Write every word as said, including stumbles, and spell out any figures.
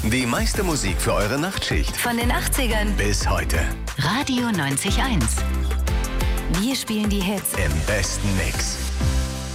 Die meiste Musik für eure Nachtschicht. Von den achtzigern bis heute. Radio neunzig Komma eins. Wir spielen die Hits im besten Mix.